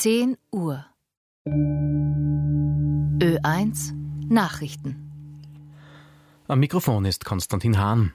10 Uhr. Ö1 Nachrichten. Am Mikrofon ist Konstantin Hahn.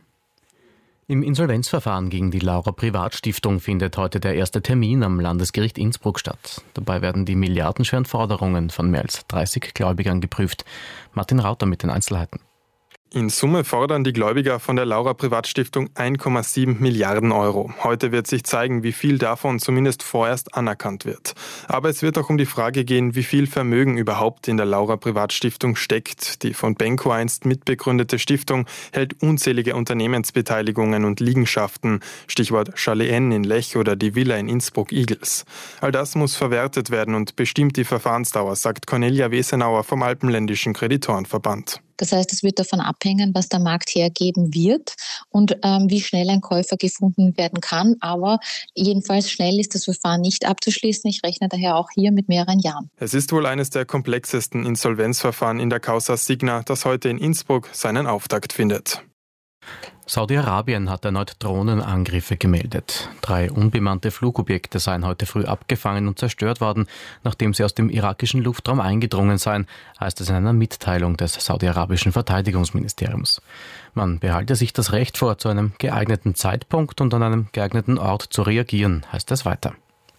Im Insolvenzverfahren gegen die Laura Privatstiftung findet heute der erste Termin am Landesgericht Innsbruck statt. Dabei werden die milliardenschweren Forderungen von mehr als 30 Gläubigern geprüft. Martin Rauter mit den Einzelheiten. In Summe fordern die Gläubiger von der Laura Privatstiftung 1,7 Milliarden Euro. Heute wird sich zeigen, wie viel davon zumindest vorerst anerkannt wird. Aber es wird auch um die Frage gehen, wie viel Vermögen überhaupt in der Laura Privatstiftung steckt. Die von Benko einst mitbegründete Stiftung hält unzählige Unternehmensbeteiligungen und Liegenschaften, Stichwort Chalet N in Lech oder die Villa in Innsbruck-Igels. All das muss verwertet werden und bestimmt die Verfahrensdauer, sagt Cornelia Wesenauer vom Alpenländischen Kreditorenverband. Das heißt, es wird davon abhängen, was der Markt hergeben wird und wie schnell ein Käufer gefunden werden kann. Aber jedenfalls schnell ist das Verfahren nicht abzuschließen. Ich rechne daher auch hier mit mehreren Jahren. Es ist wohl eines der komplexesten Insolvenzverfahren in der Causa Signa, das heute in Innsbruck seinen Auftakt findet. Saudi-Arabien hat erneut Drohnenangriffe gemeldet. 3 unbemannte Flugobjekte seien heute früh abgefangen und zerstört worden, nachdem sie aus dem irakischen Luftraum eingedrungen seien, heißt es in einer Mitteilung des saudi-arabischen Verteidigungsministeriums. Man behalte sich das Recht vor, zu einem geeigneten Zeitpunkt und an einem geeigneten Ort zu reagieren, heißt es weiter.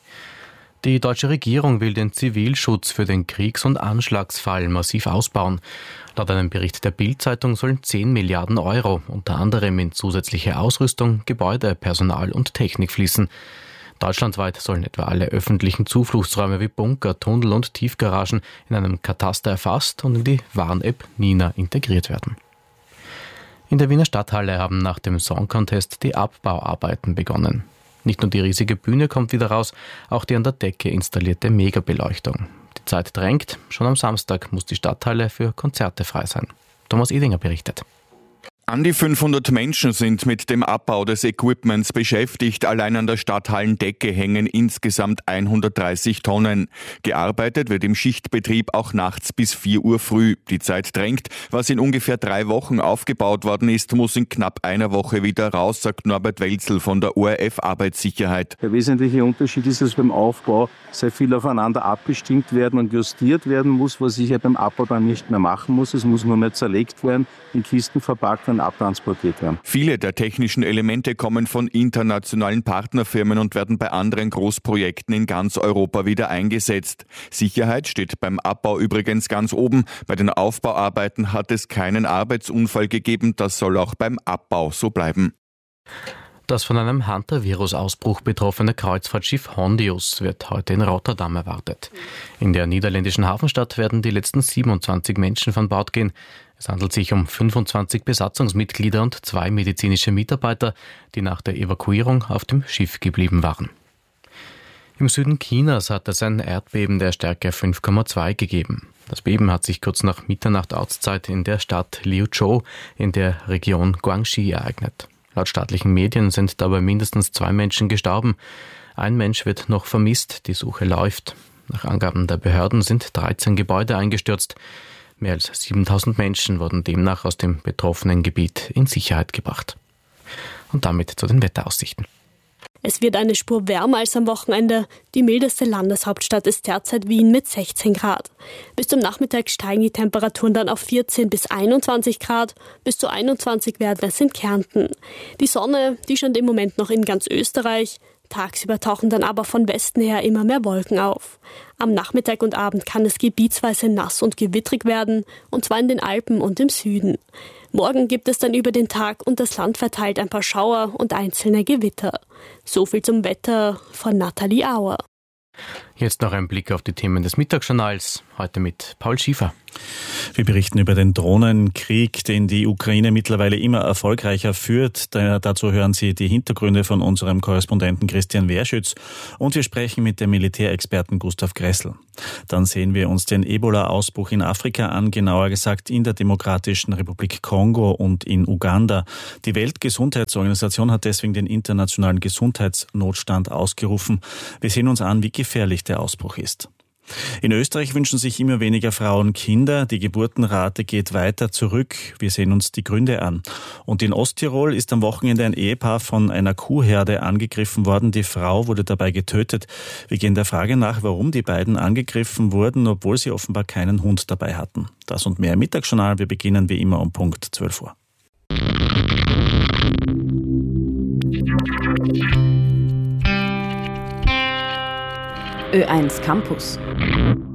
Die deutsche Regierung will den Zivilschutz für den Kriegs- und Anschlagsfall massiv ausbauen. Laut einem Bericht der Bild-Zeitung sollen 10 Milliarden Euro unter anderem in zusätzliche Ausrüstung, Gebäude, Personal und Technik fließen. Deutschlandweit sollen etwa alle öffentlichen Zufluchtsräume wie Bunker, Tunnel und Tiefgaragen in einem Kataster erfasst und in die Warn-App Nina integriert werden. In der Wiener Stadthalle haben nach dem Song Contest die Abbauarbeiten begonnen. Nicht nur die riesige Bühne kommt wieder raus, auch die an der Decke installierte Megabeleuchtung. Die Zeit drängt, schon am Samstag muss die Stadthalle für Konzerte frei sein. Thomas Edinger berichtet. An die 500 Menschen sind mit dem Abbau des Equipments beschäftigt. Allein an der Stadthallendecke hängen insgesamt 130 Tonnen. Gearbeitet wird im Schichtbetrieb auch nachts bis 4 Uhr früh. Die Zeit drängt. Was in ungefähr 3 Wochen aufgebaut worden ist, muss in knapp einer Woche wieder raus, sagt Norbert Welzel von der ORF Arbeitssicherheit. Der wesentliche Unterschied ist, dass beim Aufbau sehr viel aufeinander abgestimmt werden und justiert werden muss, was ich ja beim Abbau dann nicht mehr machen muss. Es muss nur mehr zerlegt werden, in Kisten verpackt und abtransportiert werden. Viele der technischen Elemente kommen von internationalen Partnerfirmen und werden bei anderen Großprojekten in ganz Europa wieder eingesetzt. Sicherheit steht beim Abbau übrigens ganz oben. Bei den Aufbauarbeiten hat es keinen Arbeitsunfall gegeben. Das soll auch beim Abbau so bleiben. Das von einem Hunter-Virus-Ausbruch betroffene Kreuzfahrtschiff Hondius wird heute in Rotterdam erwartet. In der niederländischen Hafenstadt werden die letzten 27 Menschen von Bord gehen. Es handelt sich um 25 Besatzungsmitglieder und 2 medizinische Mitarbeiter, die nach der Evakuierung auf dem Schiff geblieben waren. Im Süden Chinas hat es ein Erdbeben der Stärke 5,2 gegeben. Das Beben hat sich kurz nach Mitternacht Ortszeit in der Stadt Liuzhou in der Region Guangxi ereignet. Laut staatlichen Medien sind dabei mindestens 2 Menschen gestorben. Ein Mensch wird noch vermisst, die Suche läuft. Nach Angaben der Behörden sind 13 Gebäude eingestürzt. Mehr als 7000 Menschen wurden demnach aus dem betroffenen Gebiet in Sicherheit gebracht. Und damit zu den Wetteraussichten. Es wird eine Spur wärmer als am Wochenende. Die mildeste Landeshauptstadt ist derzeit Wien mit 16 Grad. Bis zum Nachmittag steigen die Temperaturen dann auf 14 bis 21 Grad. Bis zu 21 werden es in Kärnten. Die Sonne, die scheint im Moment noch in ganz Österreich. Tagsüber tauchen dann aber von Westen her immer mehr Wolken auf. Am Nachmittag und Abend kann es gebietsweise nass und gewittrig werden, und zwar in den Alpen und im Süden. Morgen gibt es dann über den Tag und das Land verteilt ein paar Schauer und einzelne Gewitter. So viel zum Wetter von Nathalie Auer. Jetzt noch ein Blick auf die Themen des Mittagsjournals, heute mit Paul Schiefer. Wir berichten über den Drohnenkrieg, den die Ukraine mittlerweile immer erfolgreicher führt. Dazu hören Sie die Hintergründe von unserem Korrespondenten Christian Wehrschütz. Und wir sprechen mit dem Militärexperten Gustav Gressel. Dann sehen wir uns den Ebola-Ausbruch in Afrika an, genauer gesagt in der Demokratischen Republik Kongo und in Uganda. Die Weltgesundheitsorganisation hat deswegen den internationalen Gesundheitsnotstand ausgerufen. Wir sehen uns an, wie gefährlich der Ausbruch ist. In Österreich wünschen sich immer weniger Frauen Kinder. Die Geburtenrate geht weiter zurück. Wir sehen uns die Gründe an. Und in Osttirol ist am Wochenende ein Ehepaar von einer Kuhherde angegriffen worden. Die Frau wurde dabei getötet. Wir gehen der Frage nach, warum die beiden angegriffen wurden, obwohl sie offenbar keinen Hund dabei hatten. Das und mehr im Mittagsjournal. Wir beginnen wie immer um Punkt 12 Uhr. Ö1 Campus.